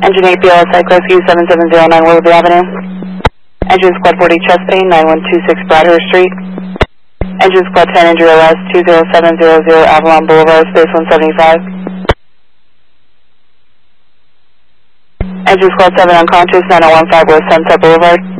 Engine 8 BLS Psych Rescue 7709 Willoughby Avenue. Engine Squad 40 chest pain 9126 Bradhurst Street. Engine Squad 10 injury arrest 20700 Avalon Boulevard, space 175. Engine Squad 7 unconscious 9015 West Sunset Boulevard.